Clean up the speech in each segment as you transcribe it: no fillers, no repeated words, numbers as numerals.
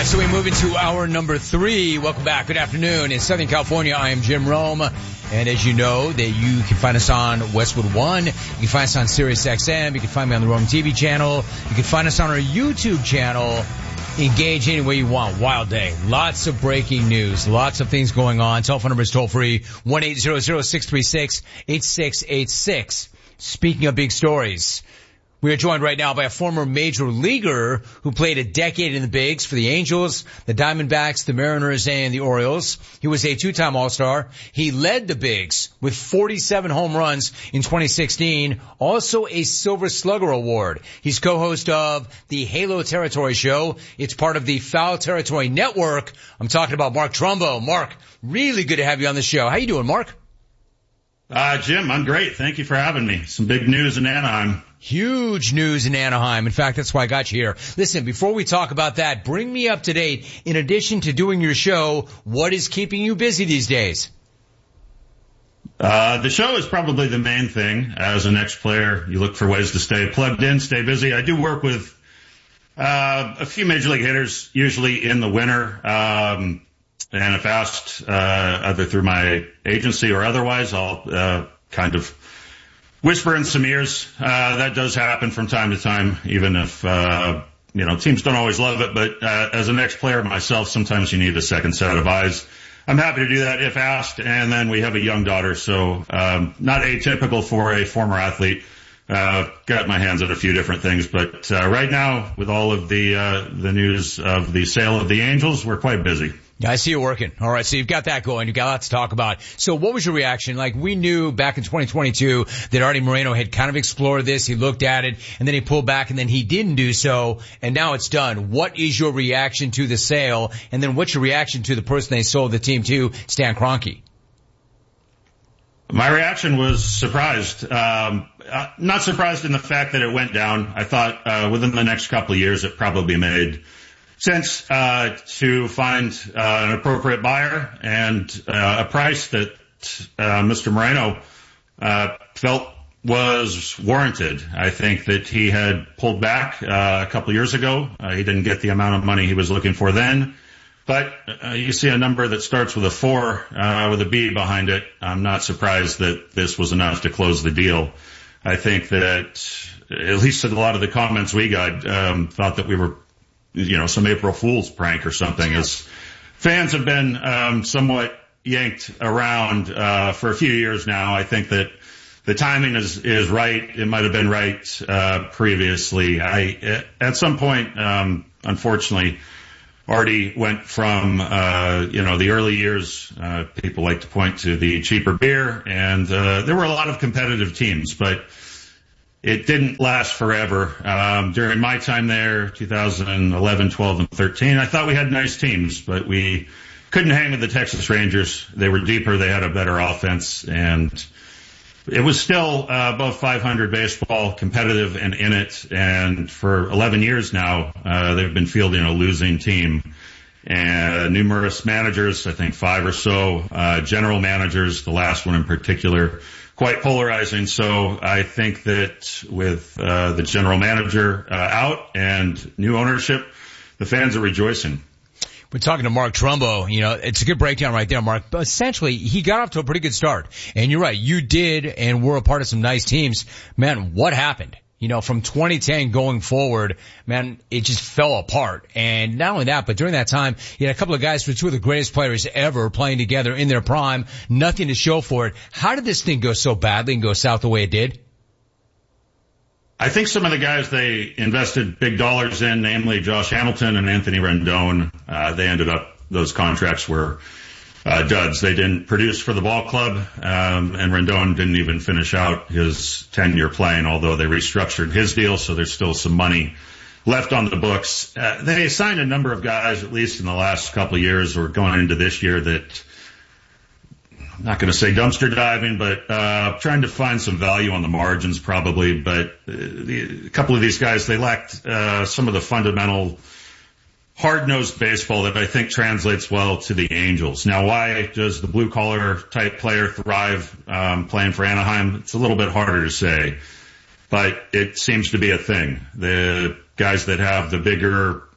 right, so we move into hour number 3. Welcome back. Good afternoon. In Southern California, I am Jim Rome. And as you know, that you can find us on Westwood One. You can find us on Sirius XM. You can find me on the Rome TV channel. You can find us on our YouTube channel. Engage any way you want. Wild day. Lots of breaking news. Lots of things going on. Telephone number is toll free. 1-800-636-8686. Speaking of big stories, we are joined right now by a former major leaguer who played a decade in the bigs for the Angels, the Diamondbacks, the Mariners, and the Orioles. He was a 2-time All-Star. He led the bigs with 47 home runs in 2016, also a Silver Slugger Award. He's co-host of the Halo Territory Show. It's part of the Foul Territory Network. I'm talking about Mark Trumbo. Mark, really good to have you on the show. How you doing, Mark? Jim, I'm great. Thank you for having me. Some big news in Anaheim. Huge news in Anaheim. In fact, that's why I got you here. Listen, before we talk about that, bring me up to date. In addition to doing your show, what is keeping you busy these days? The show is probably the main thing. As an ex-player, you look for ways to stay plugged in, stay busy. I do work with a few major league hitters, usually in the winter. And if asked, either through my agency or otherwise, I'll kind of whisper in some ears. That does happen from time to time, even if, teams don't always love it. But as an ex-player myself, sometimes you need a second set of eyes. I'm happy to do that if asked. And then we have a young daughter, so not atypical for a former athlete. Got my hands on a few different things. But right now, with all of the news of the sale of the Angels, we're quite busy. Yeah, I see you working. All right, so you've got that going. You've got lots to talk about. So what was your reaction? Like, we knew back in 2022 that Artie Moreno had kind of explored this. He looked at it, and then he pulled back, and then he didn't do so, and now it's done. What is your reaction to the sale? And then what's your reaction to the person they sold the team to, Stan Kroenke? My reaction was surprised. Not surprised in the fact that it went down. I thought within the next couple of years it probably made sense to find an appropriate buyer and a price that Mr. Moreno felt was warranted. I think that he had pulled back a couple of years ago. He didn't get the amount of money he was looking for then. But you see a number that starts with a 4 with a B behind it. I'm not surprised that this was enough to close the deal. I think that at least a lot of the comments we got thought that we were some April Fool's prank or something, as fans have been somewhat yanked around for a few years now. I think that the timing is right. It might have been right previously. At some point, unfortunately, Artie went from the early years. People like to point to the cheaper beer, and there were a lot of competitive teams, but it didn't last forever. During my time there, 2011, 12, and 13, I thought we had nice teams, but we couldn't hang with the Texas Rangers. They were deeper. They had a better offense, and it was still above 500 baseball, competitive and in it. And for 11 years now, they've been fielding a losing team. And numerous managers, I think 5 or so, general managers, the last one in particular, quite polarizing. So I think that with the general manager out and new ownership, the fans are rejoicing. We're talking to Mark Trumbo. It's a good breakdown right there, Mark. But essentially, he got off to a pretty good start. And you're right, you did and were a part of some nice teams. Man, what happened? From 2010 going forward, man, it just fell apart. And not only that, but during that time, you had a couple of guys who were 2 of the greatest players ever playing together in their prime. Nothing to show for it. How did this thing go so badly and go south the way it did? I think some of the guys they invested big dollars in, namely Josh Hamilton and Anthony Rendon, those contracts were duds. They didn't produce for the ball club, and Rendon didn't even finish out his 10-year playing, although they restructured his deal, so there's still some money left on the books. They signed a number of guys, at least in the last couple of years or going into this year, that I'm not going to say dumpster diving, but trying to find some value on the margins probably. But a couple of these guys, they lacked some of the fundamental hard-nosed baseball that I think translates well to the Angels. Now, why does the blue-collar type player thrive playing for Anaheim? It's a little bit harder to say, but it seems to be a thing. The guys that have the bigger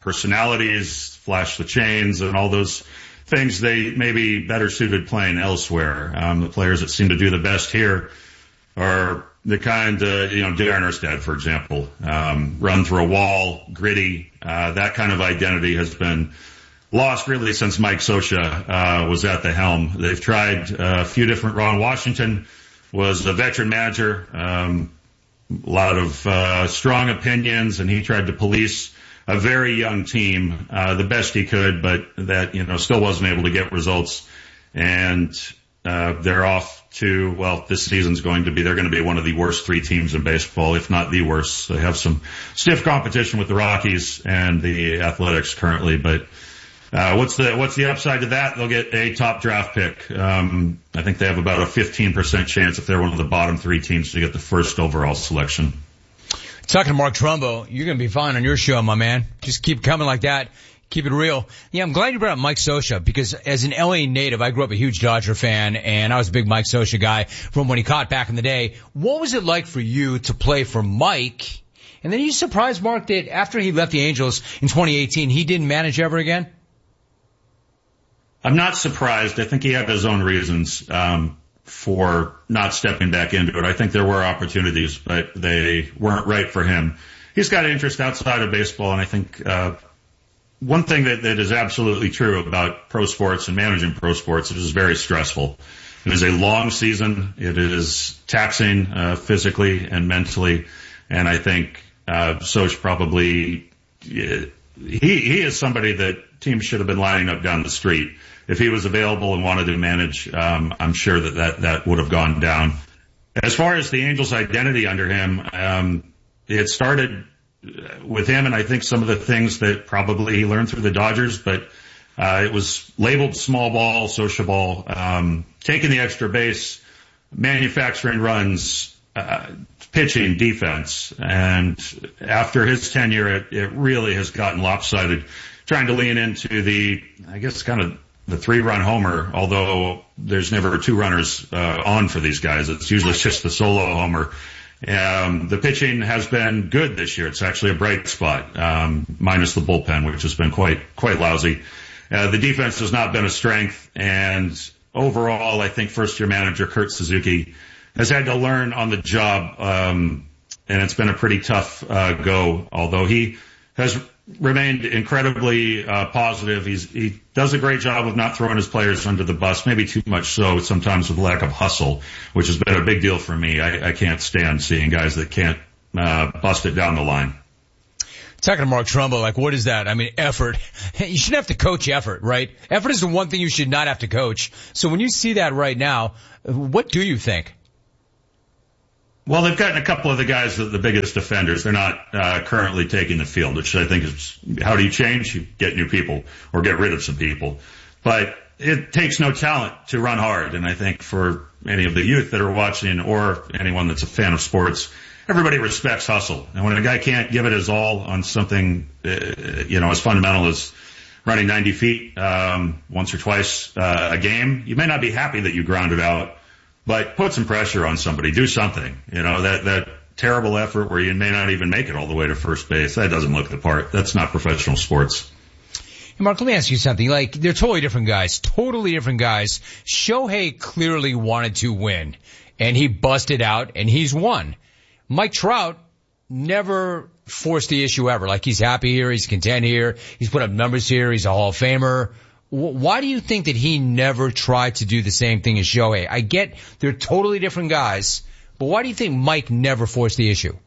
personalities, flash the chains, and all those things. They may be better suited playing elsewhere. The players that seem to do the best here are the kind, Darren Erstad, for example, run through a wall, gritty. That kind of identity has been lost really since Mike Scioscia was at the helm. They've tried a few different. Ron Washington was a veteran manager, a lot of strong opinions, and he tried to police a very young team the best he could, but that still wasn't able to get results. And they're off to, this season's they're going to be one of the worst 3 teams in baseball, if not the worst. They have some stiff competition with the Rockies and the Athletics currently, but what's the upside to that? They'll get a top draft pick. I think they have about a 15% chance if they're one of the bottom 3 teams to get the first overall selection. Talking to Mark Trumbo, you're going to be fine on your show, my man. Just keep coming like that. Keep it real. Yeah, I'm glad you brought up Mike Scioscia because as an LA native, I grew up a huge Dodger fan, and I was a big Mike Scioscia guy from when he caught back in the day. What was it like for you to play for Mike? And then you surprised Mark that after he left the Angels in 2018, he didn't manage ever again? I'm not surprised. I think he had his own reasons for not stepping back into it. I think there were opportunities, but they weren't right for him. He's got interest outside of baseball, and I think one thing that is absolutely true about pro sports and managing pro sports, it is very stressful. It is a long season. It is taxing physically and mentally, and I think Scioscia probably he is somebody that teams should have been lining up down the street. If he was available and wanted to manage, I'm sure that would have gone down. As far as the Angels' identity under him, it started with him, and I think some of the things that probably he learned through the Dodgers, but it was labeled small ball, social ball, taking the extra base, manufacturing runs, pitching, defense. And after his tenure, it really has gotten lopsided, trying to lean into the 3-run homer, although there's never 2 runners on for these guys. It's usually just the solo homer. The pitching has been good this year. It's actually a bright spot, minus the bullpen, which has been quite lousy. The defense has not been a strength, and overall, I think first-year manager Kurt Suzuki has had to learn on the job, and it's been a pretty tough go, although he has remained incredibly positive. He does a great job of not throwing his players under the bus, maybe too much so sometimes with lack of hustle, which has been a big deal for me. I can't stand seeing guys that can't bust it down the line. Talking to Mark Trumbo, what is that? I mean, effort. You shouldn't have to coach effort, right? Effort is the one thing you should not have to coach. So when you see that right now, what do you think? Well, they've gotten a couple of the guys that the biggest offenders. They're not currently taking the field, which I think is, how do you change? You get new people or get rid of some people. But it takes no talent to run hard. And I think for any of the youth that are watching or anyone that's a fan of sports, everybody respects hustle. And when a guy can't give it his all on something, as fundamental as running 90 feet once or twice a game, you may not be happy that you grounded out. But put some pressure on somebody. Do something. That terrible effort where you may not even make it all the way to first base, that doesn't look the part. That's not professional sports. Hey, Mark, let me ask you something. They're totally different guys. Shohei clearly wanted to win, and he busted out, and he's won. Mike Trout never forced the issue ever. He's happy here, he's content here, he's put up numbers here, he's a Hall of Famer. Why do you think that he never tried to do the same thing as Shohei? I get they're totally different guys, but why do you think Mike never forced the issue?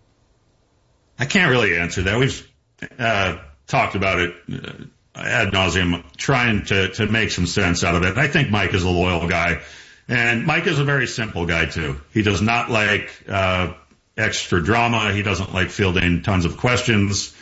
I can't really answer that. We've talked about it ad nauseum, trying to make some sense out of it. And I think Mike is a loyal guy, and Mike is a very simple guy too. He does not like extra drama. He doesn't like fielding tons of questions.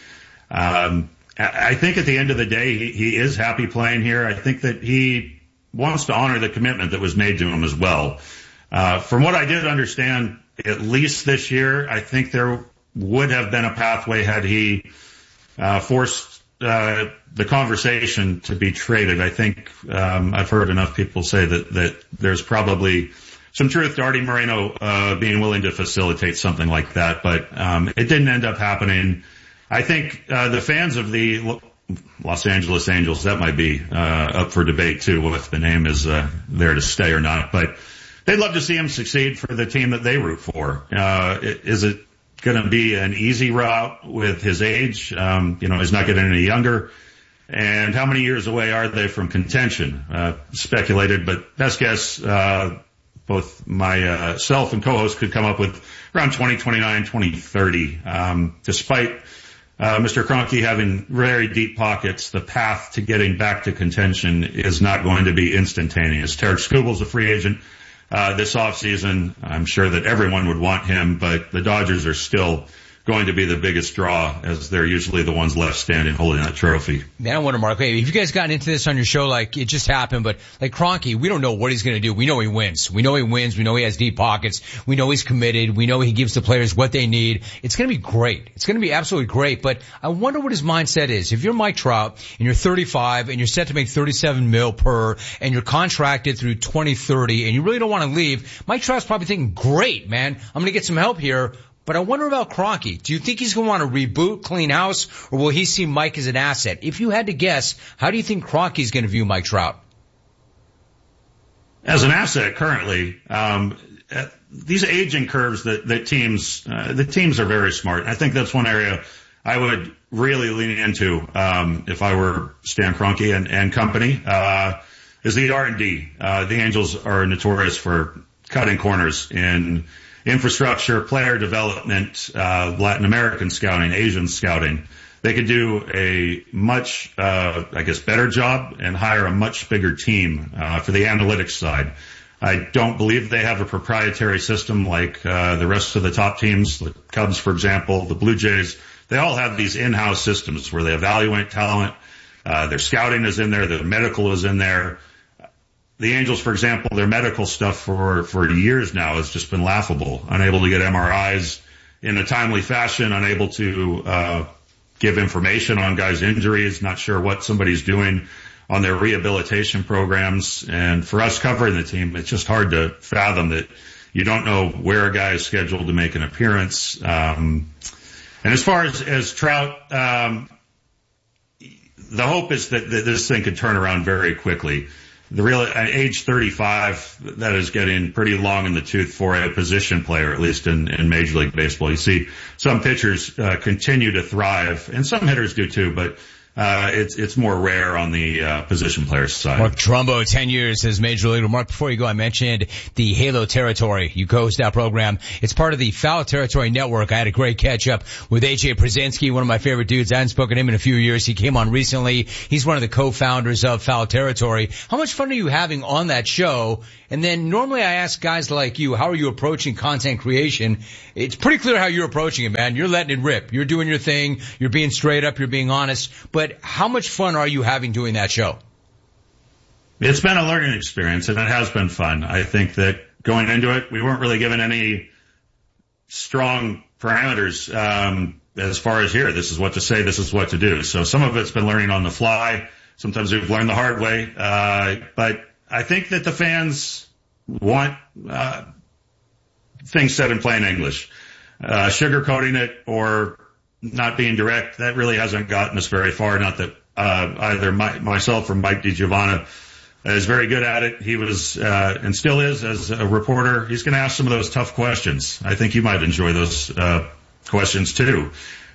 I think at the end of the day, he is happy playing here. I think that he wants to honor the commitment that was made to him as well. From what I did understand, at least this year, I think there would have been a pathway had he forced the conversation to be traded. I think I've heard enough people say that there's probably some truth to Artie Moreno being willing to facilitate something like that, but it didn't end up happening. I think the fans of the Los Angeles Angels, that might be up for debate too, if the name is there to stay or not. But they'd love to see him succeed for the team that they root for. Is it going to be an easy route with his age? He's not getting any younger. And how many years away are they from contention? Speculated, but best guess, both myself and co-host could come up with around 2029, 2030. Despite Mr. Kroenke having very deep pockets, the path to getting back to contention is not going to be instantaneous. Tarik Skubal's a free agent this offseason. I'm sure that everyone would want him, but the Dodgers are still going to be the biggest draw, as they're usually the ones left standing holding that trophy. Man, I wonder, Mark, have you guys gotten into this on your show? Like, it just happened, but like Kroenke, we don't know what he's going to do. We know he wins. We know he wins. We know he has deep pockets. We know he's committed. We know he gives the players what they need. It's going to be great. It's going to be absolutely great, but I wonder what his mindset is. If you're Mike Trout and you're 35 and you're set to make $37 million per and you're contracted through 2030 and you really don't want to leave, Mike Trout's probably thinking, great, man, I'm going to get some help here. But I wonder about Kroenke. Do you think he's going to want to reboot, clean house, or will he see Mike as an asset? If you had to guess, how do you think Kroenke's going to view Mike Trout? As an asset currently, these aging curves that teams are very smart. I think that's one area I would really lean into, if I were Stan Kroenke and company, is the R&D. The Angels are notorious for cutting corners in infrastructure, player development, Latin American scouting, Asian scouting. They could do a much, better job and hire a much bigger team for the analytics side. I don't believe they have a proprietary system like the rest of the top teams, the Cubs, for example, the Blue Jays. They all have these in-house systems where they evaluate talent. Their scouting is in there. Their medical is in there. The Angels, for example, their medical stuff for years now has just been laughable. Unable to get MRIs in a timely fashion, unable to give information on guys' injuries, not sure what somebody's doing on their rehabilitation programs. And for us covering the team, it's just hard to fathom that you don't know where a guy is scheduled to make an appearance. And as far as Trout, the hope is that this thing could turn around very quickly. At age 35, that is getting pretty long in the tooth for a position player, at least in Major League Baseball. You see some pitchers continue to thrive, and some hitters do too, but it's more rare on the position players side. Mark Trumbo, 10 years as Major Leaguer. Mark, before you go, I mentioned the Halo Territory. You co-host that program. It's part of the Foul Territory Network. I had a great catch-up with AJ Przinsky, one of my favorite dudes. I hadn't spoken to him in a few years. He came on recently. He's one of the co-founders of Foul Territory. How much fun are you having on that show? And then normally I ask guys like you, how are you approaching content creation? It's pretty clear how you're approaching it, man. You're letting it rip. You're doing your thing. You're being straight up. You're being honest. But how much fun are you having doing that show? It's been a learning experience, and it has been fun. I think that going into it, we weren't really given any strong parameters as far as here. This is what to say. This is what to do. So some of it's been learning on the fly. Sometimes we've learned the hard way. But I think that the fans want things said in plain English. Sugarcoating it or not being direct, that really hasn't gotten us very far. Not that either myself or Mike DiGiovanna is very good at it. He was and still is as a reporter. He's going to ask some of those tough questions. I think you might enjoy those questions too.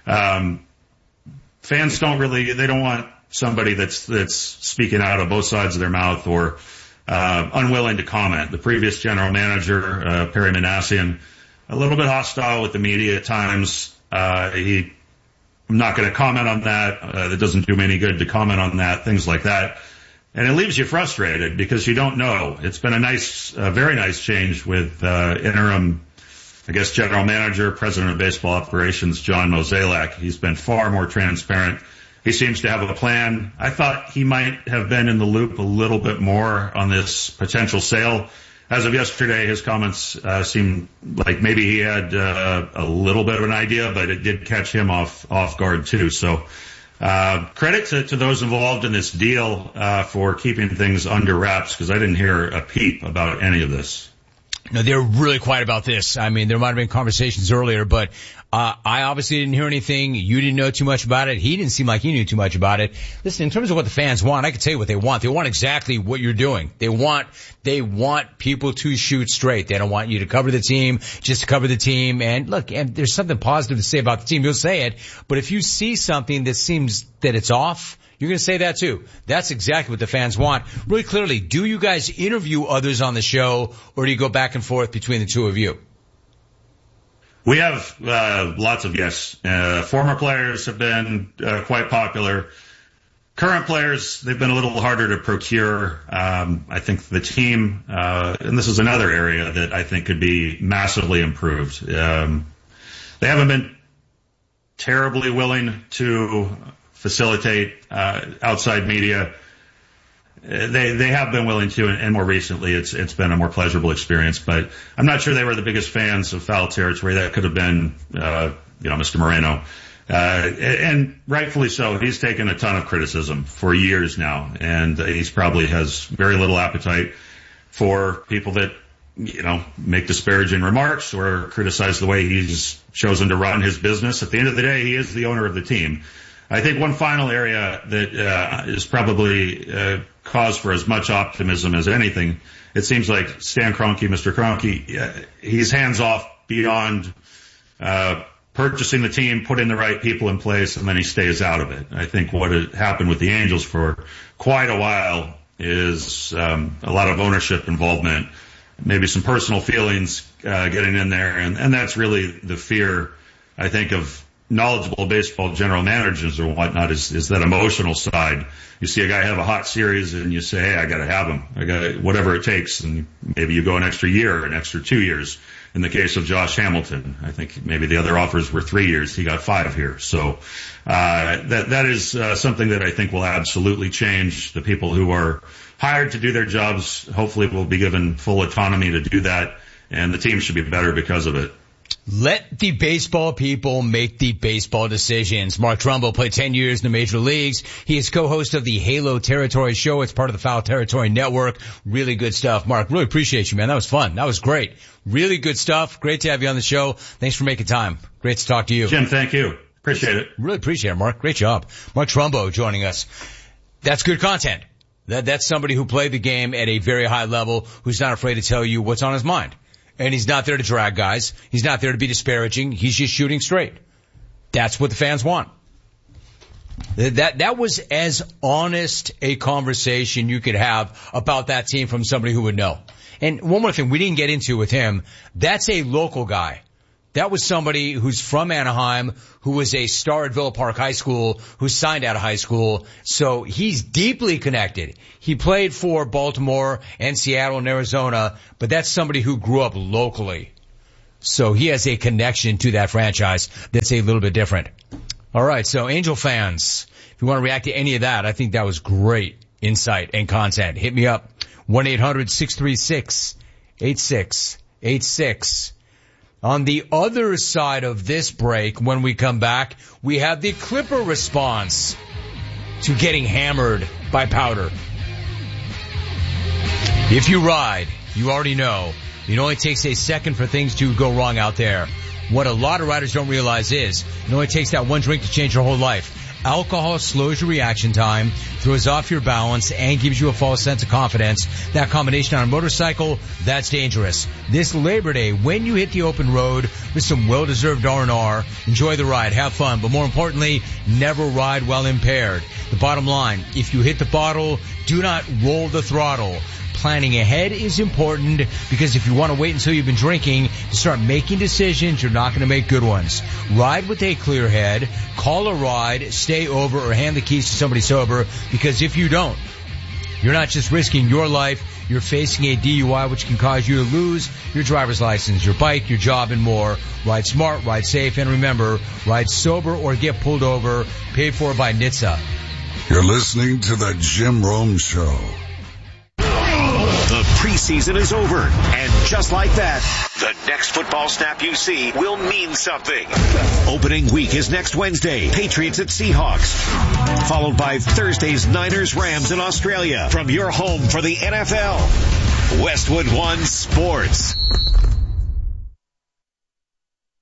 Fans don't want somebody that's speaking out of both sides of their mouth or unwilling to comment. The previous general manager, Perry Minasian, a little bit hostile with the media at times. I'm not going to comment on that. That doesn't do me any good to comment on that, things like that. And it leaves you frustrated because you don't know. It's been a very nice change with interim, general manager, president of baseball operations, John Mozeliak. He's been far more transparent. He seems to have a plan. I thought he might have been in the loop a little bit more on this potential sale. As of yesterday, his comments seemed like maybe he had a little bit of an idea, but it did catch him off guard too. So credit to those involved in this deal for keeping things under wraps, because I didn't hear a peep about any of this. No, they're really quiet about this. I mean, there might have been conversations earlier, but I obviously didn't hear anything. You didn't know too much about it. He didn't seem like he knew too much about it. Listen, in terms of what the fans want, I can tell you what they want. They want exactly what you're doing. They want people to shoot straight. They don't want you to cover the team, just to cover the team. And look, and there's something positive to say about the team. You'll say it. But if you see something that seems that it's off, you're going to say that too. That's exactly what the fans want. Really clearly, do you guys interview others on the show, or do you go back and forth between the two of you? We have lots of guests. Former players have been quite popular. Current players, they've been a little harder to procure. I think the team, and this is another area that I think could be massively improved. They haven't been terribly willing to facilitate outside media. They have been willing to, and more recently it's been a more pleasurable experience, but I'm not sure they were the biggest fans of Foul Territory. That could have been, Mr. Moreno. And rightfully so. He's taken a ton of criticism for years now, and he's probably has very little appetite for people that, make disparaging remarks or criticize the way he's chosen to run his business. At the end of the day, he is the owner of the team. I think one final area that is probably cause for as much optimism as anything, it seems like Stan Kroenke, Mr. Kroenke, he's hands off beyond purchasing the team, putting the right people in place, and then he stays out of it. I think what had happened with the Angels for quite a while is a lot of ownership involvement, maybe some personal feelings getting in there, and that's really the fear, I think, of knowledgeable baseball general managers or whatnot is that emotional side. You see a guy have a hot series and you say, hey, I got to have him. I got whatever it takes. And maybe you go an extra year, an extra 2 years. In the case of Josh Hamilton, I think maybe the other offers were 3 years. He got 5 here. So, that is something that I think will absolutely change. The people who are hired to do their jobs hopefully will be given full autonomy to do that. And the team should be better because of it. Let the baseball people make the baseball decisions. Mark Trumbo played 10 years in the major leagues. He is co-host of the Halo Territory show. It's part of the Foul Territory Network. Really good stuff. Mark, really appreciate you, man. That was fun. That was great. Really good stuff. Great to have you on the show. Thanks for making time. Great to talk to you. Jim, thank you. Appreciate it. Really appreciate it, Mark. Great job. Mark Trumbo joining us. That's good content. That's somebody who played the game at a very high level, who's not afraid to tell you what's on his mind. And he's not there to drag guys. He's not there to be disparaging. He's just shooting straight. That's what the fans want. That was as honest a conversation you could have about that team from somebody who would know. And one more thing we didn't get into with him, that's a local guy. That was somebody who's from Anaheim, who was a star at Villa Park High School, who signed out of high school. So he's deeply connected. He played for Baltimore and Seattle and Arizona, but that's somebody who grew up locally. So he has a connection to that franchise that's a little bit different. All right, so Angel fans, if you want to react to any of that, I think that was great insight and content. Hit me up, 1-800-636-8686. On the other side of this break, when we come back, we have the Clipper response to getting hammered by powder. If you ride, you already know, it only takes a second for things to go wrong out there. What a lot of riders don't realize is, it only takes that one drink to change your whole life. Alcohol slows your reaction time, throws off your balance, and gives you a false sense of confidence. That combination on a motorcycle, that's dangerous. This Labor Day, when you hit the open road with some well-deserved R&R, enjoy the ride, have fun, but more importantly, never ride while impaired. The bottom line, if you hit the bottle, do not roll the throttle. Planning ahead is important, because if you want to wait until you've been drinking to start making decisions, you're not going to make good ones. Ride with a clear head, call a ride, stay over, or hand the keys to somebody sober, because if you don't, you're not just risking your life, you're facing a DUI which can cause you to lose your driver's license, your bike, your job, and more. Ride smart, ride safe, and remember, ride sober or get pulled over. Paid for by NHTSA. You're listening to the Jim Rome Show. The preseason is over, and just like that, the next football snap you see will mean something. Opening week is next Wednesday, Patriots at Seahawks, followed by Thursday's Niners-Rams in Australia. From your home for the NFL, Westwood One Sports.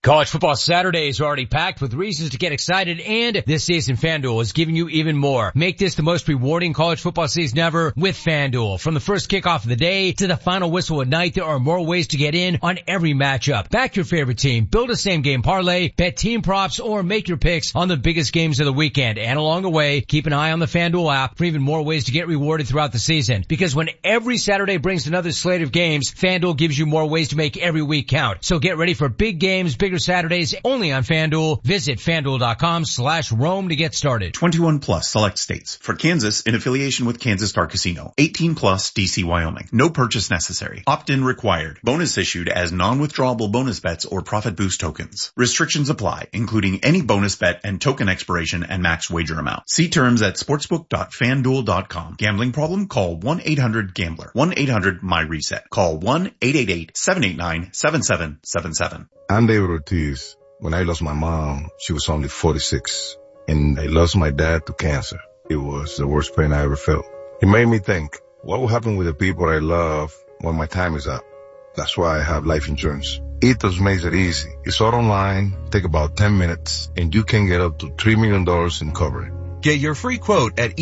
College football Saturday is already packed with reasons to get excited, and this season FanDuel is giving you even more. Make this the most rewarding college football season ever with FanDuel. From the first kickoff of the day to the final whistle at night, there are more ways to get in on every matchup. Back your favorite team, build a same-game parlay, bet team props, or make your picks on the biggest games of the weekend. And along the way, keep an eye on the FanDuel app for even more ways to get rewarded throughout the season. Because when every Saturday brings another slate of games, FanDuel gives you more ways to make every week count. So get ready for big games, bigger Saturdays only on FanDuel. Visit FanDuel.com/Rome to get started. 21 plus select states. For Kansas, in affiliation with Kansas Star Casino. 18 plus DC, Wyoming. No purchase necessary. Opt-in required. Bonus issued as non-withdrawable bonus bets or profit boost tokens. Restrictions apply, including any bonus bet and token expiration and max wager amount. See terms at sportsbook.fanduel.com. Gambling problem? Call 1-800-GAMBLER. 1-800-MY-RESET. Call 1-888-789-7777. I'm David Ortiz. When I lost my mom, she was only 46. And I lost my dad to cancer. It was the worst pain I ever felt. It made me think, what will happen with the people I love when my time is up? That's why I have life insurance. Ethos makes it easy. It's all online, take about 10 minutes, and you can get up to $3 million in coverage. Get your free quote at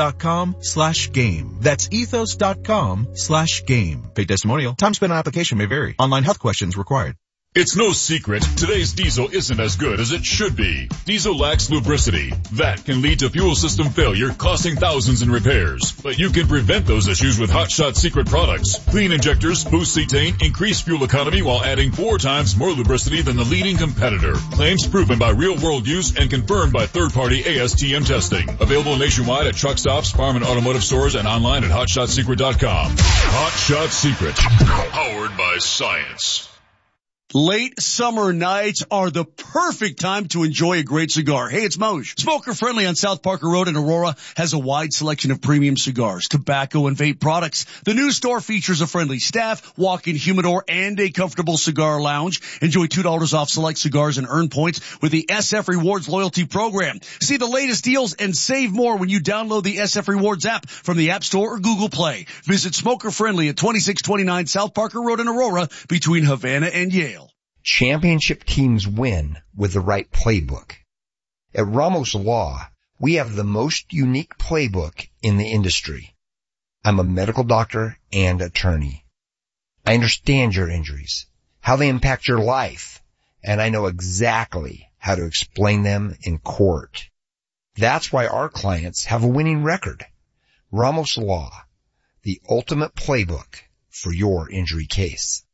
ethos.com/game. That's ethos.com/game. Paid testimonial. Time spent on application may vary. Online health questions required. It's no secret, today's diesel isn't as good as it should be. Diesel lacks lubricity. That can lead to fuel system failure, costing thousands in repairs. But you can prevent those issues with Hot Shot Secret products. Clean injectors, boost cetane, increase fuel economy while adding 4 times more lubricity than the leading competitor. Claims proven by real-world use and confirmed by third-party ASTM testing. Available nationwide at truck stops, farm and automotive stores, and online at HotShotSecret.com. Hot Shot Secret. Powered by science. Late summer nights are the perfect time to enjoy a great cigar. Hey, it's Moj. Smoker Friendly on South Parker Road in Aurora has a wide selection of premium cigars, tobacco, and vape products. The new store features a friendly staff, walk-in humidor, and a comfortable cigar lounge. Enjoy $2 off select cigars and earn points with the SF Rewards loyalty program. See the latest deals and save more when you download the SF Rewards app from the App Store or Google Play. Visit Smoker Friendly at 2629 South Parker Road in Aurora between Havana and Yale. Championship teams win with the right playbook. At Ramos Law, we have the most unique playbook in the industry. I'm a medical doctor and attorney. I understand your injuries, how they impact your life, and I know exactly how to explain them in court. That's why our clients have a winning record. Ramos Law, the ultimate playbook for your injury case.